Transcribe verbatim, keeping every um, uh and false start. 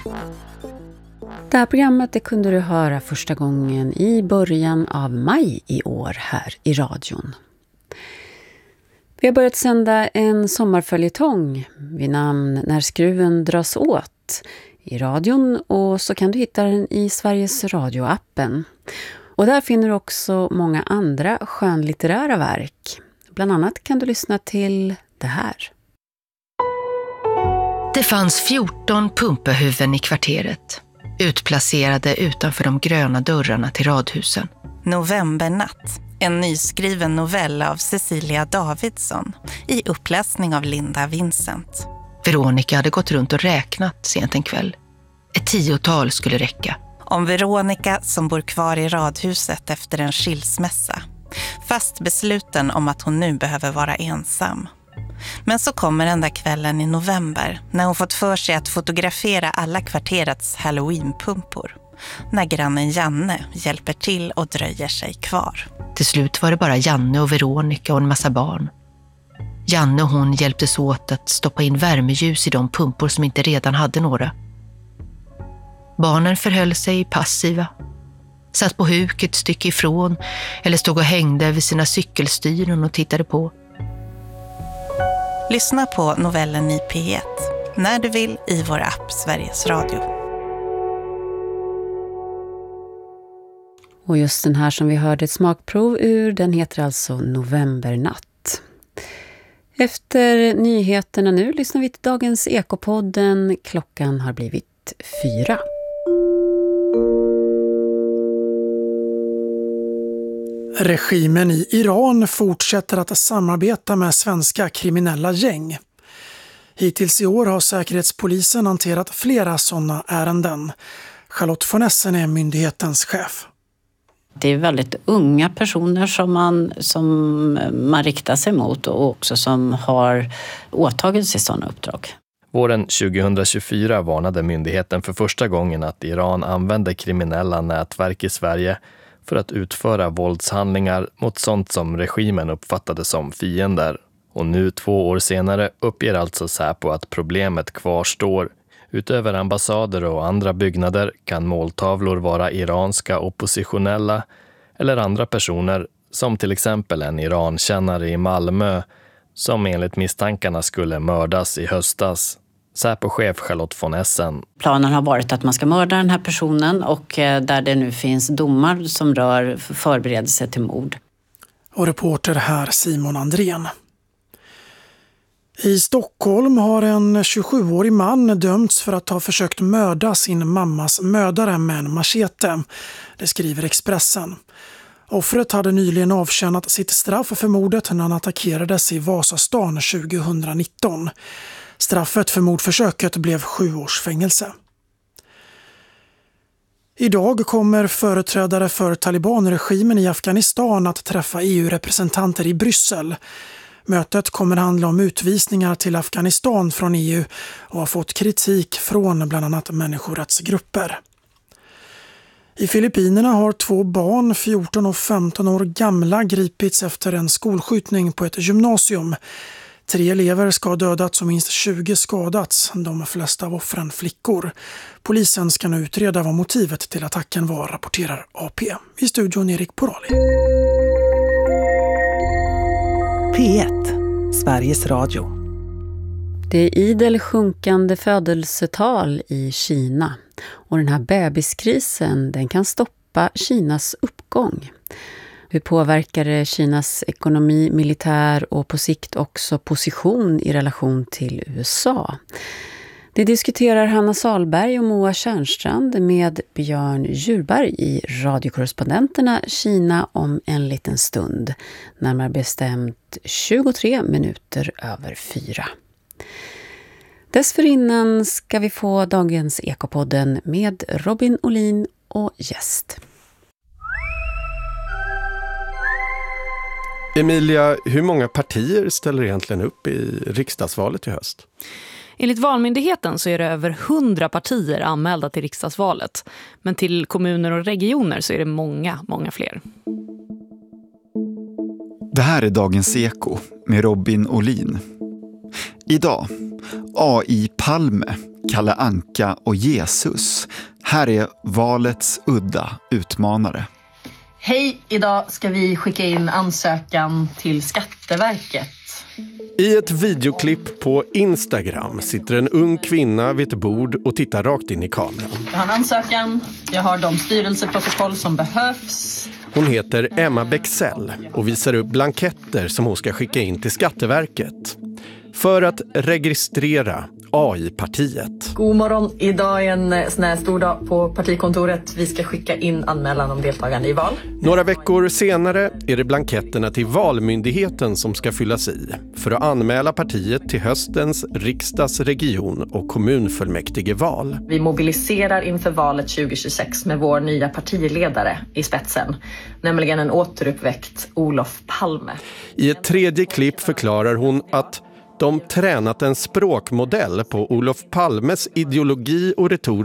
Det här programmet det kunde du höra första gången i början av maj i år här i radion. Vi har börjat sända en sommarföljetong vid namn När skruven dras åt i radion, och så kan du hitta den i Sveriges Radio-appen. Och där finner du också många andra skönlitterära verk. Bland annat kan du lyssna till det här. Det fanns fjorton pumpehuvuden i kvarteret, utplacerade utanför de gröna dörrarna till radhusen. Novembernatt, en nyskriven novell av Cecilia Davidsson i uppläsning av Linda Vincent. Veronica hade gått runt och räknat sent en kväll. Ett tiotal skulle räcka. Om Veronica som bor kvar i radhuset efter en skilsmässa. Fast besluten om att hon nu behöver vara ensam. Men så kommer den där kvällen i november när hon fått för sig att fotografera alla kvarterets Halloweenpumpor. När grannen Janne hjälper till och dröjer sig kvar. Till slut var det bara Janne och Veronica och en massa barn. Janne och hon hjälptes åt att stoppa in värmeljus i de pumpor som inte redan hade några. Barnen förhöll sig passiva. Satt på huk ett stycke ifrån eller stod och hängde över sina cykelstyren och tittade på. Lyssna på novellen i P ett när du vill i vår app Sveriges Radio. Och just den här som vi hörde ett smakprov ur, den heter alltså Novembernatt. Efter nyheterna nu lyssnar vi till dagens Ekopodden. Klockan har blivit fyra. Regimen i Iran fortsätter att samarbeta med svenska kriminella gäng. Hittills i år har Säkerhetspolisen hanterat flera sådana ärenden. Charlotte von Essen är myndighetens chef. Det är väldigt unga personer som man, som man riktar sig mot och också som har åtagit sig sådana uppdrag. Våren tjugohundratjugofyra varnade myndigheten för första gången att Iran använder kriminella nätverk i Sverige för att utföra våldshandlingar mot sånt som regimen uppfattade som fiender. Och nu två år senare uppger alltså Säpo att problemet kvarstår. Utöver ambassader och andra byggnader kan måltavlor vara iranska oppositionella eller andra personer, som till exempel en Irankännare i Malmö som enligt misstankarna skulle mördas i höstas. Säpo-chef Charlotte von Essen. Planen har varit att man ska mörda den här personen, och där det nu finns domar som rör förberedelse till mord. Och reporter här Simon Andrén. I Stockholm har en tjugosjuårig man dömts för att ha försökt mörda sin mammas mördare med en machete. Det skriver Expressen. Offret hade nyligen avtjänat sitt straff för mordet när han attackerades i Vasastan tjugohundranitton. Straffet för mordförsöket blev sju års fängelse. Idag kommer företrädare för talibanregimen i Afghanistan att träffa E U-representanter i Bryssel. Mötet kommer handla om utvisningar till Afghanistan från E U och har fått kritik från bland annat människorättsgrupper. I Filippinerna har två barn, fjorton och femton år gamla, gripits efter en skolskjutning på ett gymnasium. Tre elever ska ha dödats och minst tjugo skadats, de flesta av offren flickor. Polisen ska nu utreda vad motivet till attacken var, rapporterar A P. I studion Erik Porali. P ett, Sveriges Radio. Det är idel sjunkande födelsetal i Kina, och den här bebiskrisen den kan stoppa Kinas uppgång. Hur påverkar det Kinas ekonomi, militär och på sikt också position i relation till U S A? Det diskuterar Hanna Salberg och Moa Tjärnstrand med Björn Djurberg i radiokorrespondenterna Kina om en liten stund. Närmare bestämt tjugotre minuter över fyra. Dessförinnan ska vi få dagens Ekopodden med Robin Olin och gäst. Emilia, hur många partier ställer egentligen upp i riksdagsvalet i höst? Enligt Valmyndigheten så är det över hundra partier anmälda till riksdagsvalet. Men till kommuner och regioner så är det många, många fler. Det här är Dagens Eko med Robin Olin. Idag, A I Palme, Kalle Anka och Jesus. Här är valets udda utmanare. Hej, idag ska vi skicka in ansökan till Skatteverket. I ett videoklipp på Instagram sitter en ung kvinna vid ett bord och tittar rakt in i kameran. Jag har en ansökan, jag har de styrelseprotokoll som behövs. Hon heter Emma Bexell och visar upp blanketter som hon ska skicka in till Skatteverket för att registrera A I-partiet. God morgon, idag är en sån här stor dag på partikontoret. Vi ska skicka in anmälan om deltagande i val. Några veckor senare är det blanketterna till Valmyndigheten som ska fyllas i för att anmäla partiet till höstens riksdags-, region- och kommunfullmäktigeval. Vi mobiliserar inför valet tjugo tjugosex med vår nya partiledare i spetsen, nämligen en återuppväckt Olof Palme. I ett tredje klipp förklarar hon att de tränat en språkmodell på Olof Palmes ideologi och retorik